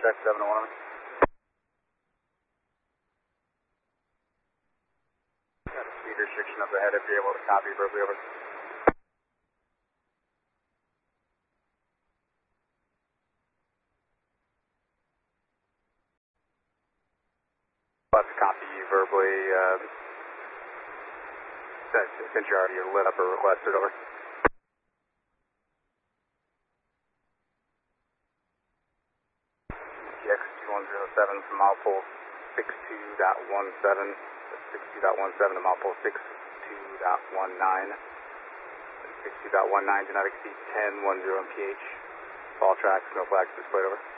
check 701. Got a speed restriction up ahead if you're able to copy verbally over. Let's copy you verbally, since you're already lit up or requested over. GX2107 from Malpole 62.17, 62.17 to Malpole 62.19, 62.19 do not exceed 1010 mph. All tracks, no flags displayed over.